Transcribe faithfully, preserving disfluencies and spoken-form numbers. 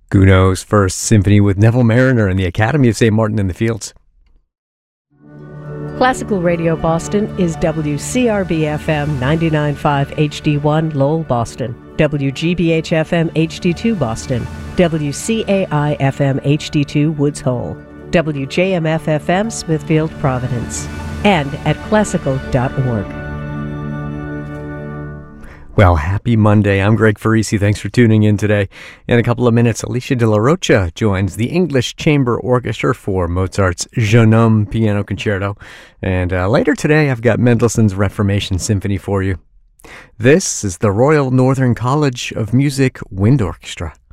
Gounod's First Symphony with Neville Marriner and the Academy of Saint Martin in the Fields. Classical Radio Boston is W C R B F M ninety-nine point five H D one Lowell, Boston, W G B H F M H D two Boston, W C A I F M H D two Woods Hole, W J M F F M Smithfield, Providence, and at classical dot org. Well, happy Monday. I'm Greg Farisi. Thanks for tuning in today. In a couple of minutes, Alicia de la Rocha joins the English Chamber Orchestra for Mozart's Jeune Homme Piano Concerto. And uh, later today, I've got Mendelssohn's Reformation Symphony for you. This is the Royal Northern College of Music Wind Orchestra.